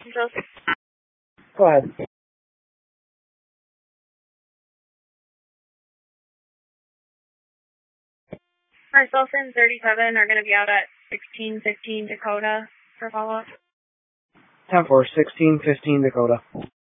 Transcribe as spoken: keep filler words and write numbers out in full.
Go ahead. Myself and thirty-seven are going to be out at sixteen fifteen Dakota for follow-up. ten four, sixteen fifteen Dakota.